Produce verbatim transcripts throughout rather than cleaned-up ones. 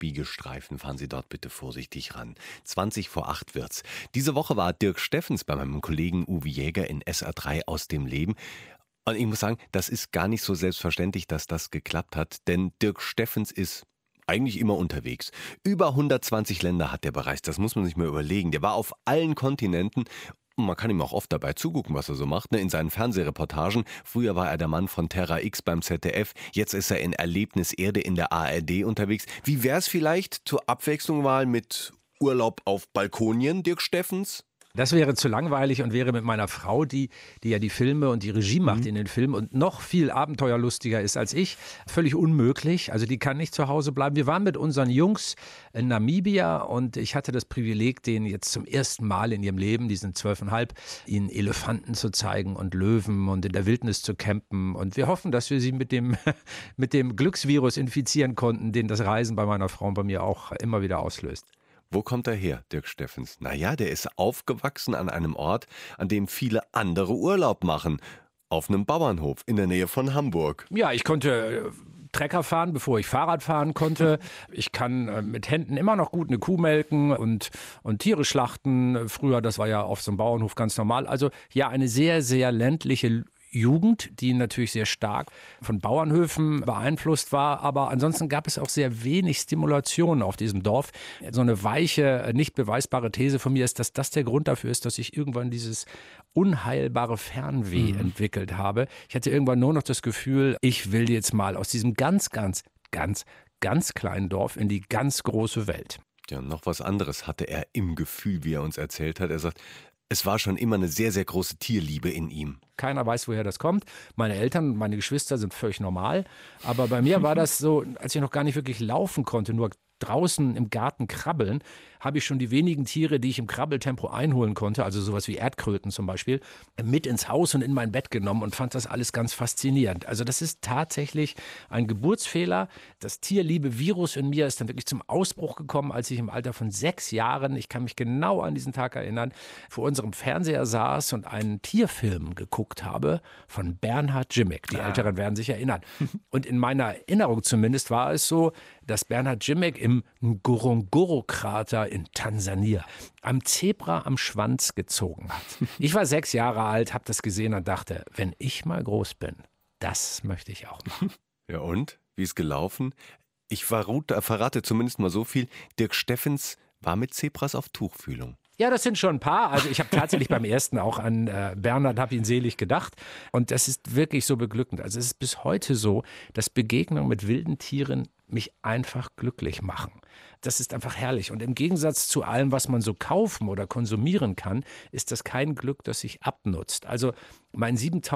Abbiegestreifen. Fahren Sie dort bitte vorsichtig ran. zwanzig vor acht wird's. Diese Woche war Dirk Steffens bei meinem Kollegen Uwe Jäger in S R drei aus dem Leben. Und ich muss sagen, das ist gar nicht so selbstverständlich, dass das geklappt hat, denn Dirk Steffens ist eigentlich immer unterwegs. Über hundertzwanzig Länder hat er bereist, das muss man sich mal überlegen. Der war auf allen Kontinenten und man kann ihm auch oft dabei zugucken, was er so macht, ne? In seinen Fernsehreportagen. Früher war er der Mann von Terra X beim Z D F, jetzt ist er in Erlebnis Erde in der A R D unterwegs. Wie wär's vielleicht zur Abwechslung mal mit Urlaub auf Balkonien, Dirk Steffens? Das wäre zu langweilig und wäre mit meiner Frau, die, die ja die Filme und die Regie macht mhm. in den Filmen und noch viel abenteuerlustiger ist als ich, völlig unmöglich. Also die kann nicht zu Hause bleiben. Wir waren mit unseren Jungs in Namibia und ich hatte das Privileg, denen jetzt zum ersten Mal in ihrem Leben, die sind zwölfeinhalb, ihnen Elefanten zu zeigen und Löwen und in der Wildnis zu campen. Und wir hoffen, dass wir sie mit dem, mit dem Glücksvirus infizieren konnten, den das Reisen bei meiner Frau und bei mir auch immer wieder auslöst. Wo kommt er her, Dirk Steffens? Naja, der ist aufgewachsen an einem Ort, an dem viele andere Urlaub machen. Auf einem Bauernhof in der Nähe von Hamburg. Ja, ich konnte äh, Trecker fahren, bevor ich Fahrrad fahren konnte. Ich kann äh, mit Händen immer noch gut eine Kuh melken und, und Tiere schlachten. Früher, das war ja auf so einem Bauernhof ganz normal. Also ja, eine sehr, sehr ländliche Jugend, die natürlich sehr stark von Bauernhöfen beeinflusst war, aber ansonsten gab es auch sehr wenig Stimulation auf diesem Dorf. So eine weiche, nicht beweisbare These von mir ist, dass das der Grund dafür ist, dass ich irgendwann dieses unheilbare Fernweh mhm. entwickelt habe. Ich hatte irgendwann nur noch das Gefühl, ich will jetzt mal aus diesem ganz, ganz, ganz, ganz kleinen Dorf in die ganz große Welt. Ja, noch was anderes hatte er im Gefühl, wie er uns erzählt hat. Er sagt, es war schon immer eine sehr, sehr große Tierliebe in ihm. Keiner weiß, woher das kommt. Meine Eltern und meine Geschwister sind völlig normal. Aber bei mir war das so, als ich noch gar nicht wirklich laufen konnte, nur draußen im Garten krabbeln, habe ich schon die wenigen Tiere, die ich im Krabbeltempo einholen konnte, also sowas wie Erdkröten zum Beispiel, mit ins Haus und in mein Bett genommen und fand das alles ganz faszinierend. Also das ist tatsächlich ein Geburtsfehler. Das Tierliebe-Virus in mir ist dann wirklich zum Ausbruch gekommen, als ich im Alter von sechs Jahren, ich kann mich genau an diesen Tag erinnern, vor unserem Fernseher saß und einen Tierfilm geguckt habe von Bernhard Jimmick. Die Älteren werden sich erinnern. Und in meiner Erinnerung zumindest war es so, dass Bernhard Jimmick im Ngorongoro-Krater in Tansania am Zebra am Schwanz gezogen hat. Ich war sechs Jahre alt, habe das gesehen und dachte, wenn ich mal groß bin, das möchte ich auch machen. Ja und? Wie ist gelaufen? Ich verrate, verrate zumindest mal so viel, Dirk Steffens war mit Zebras auf Tuchfühlung. Ja, das sind schon ein paar. Also ich habe tatsächlich beim ersten auch an äh, Bernhard, habe ihn selig gedacht. Und das ist wirklich so beglückend. Also es ist bis heute so, dass Begegnungen mit wilden Tieren mich einfach glücklich machen. Das ist einfach herrlich. Und im Gegensatz zu allem, was man so kaufen oder konsumieren kann, ist das kein Glück, das sich abnutzt. Also mein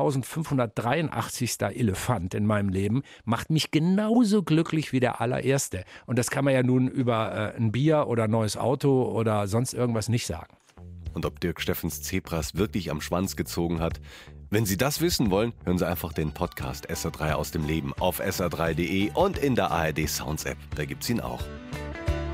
siebentausendfünfhundertdreiundachtzig. Elefant in meinem Leben macht mich genauso glücklich wie der allererste. Und das kann man ja nun über äh, ein Bier oder ein neues Auto oder sonst irgendwas nicht sagen. Und ob Dirk Steffens Zebras wirklich am Schwanz gezogen hat? Wenn Sie das wissen wollen, hören Sie einfach den Podcast S R drei aus dem Leben auf S R drei Punkt de und in der A R D Sounds App. Da gibt's ihn auch.